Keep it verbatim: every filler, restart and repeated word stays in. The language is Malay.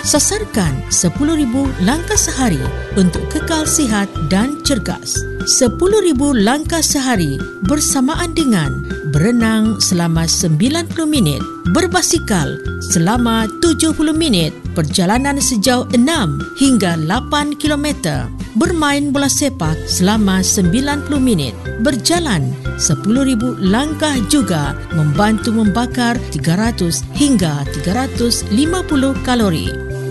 Sasarkan sepuluh ribu langkah sehari untuk kekal sihat dan cergas. sepuluh ribu langkah sehari bersamaan dengan berenang selama sembilan puluh minit, berbasikal selama tujuh puluh minit, perjalanan sejauh enam hingga lapan kilometer, bermain bola sepak selama sembilan puluh minit, berjalan sepuluh ribu langkah juga membantu membakar tiga ratus hingga tiga ratus lima puluh kalori.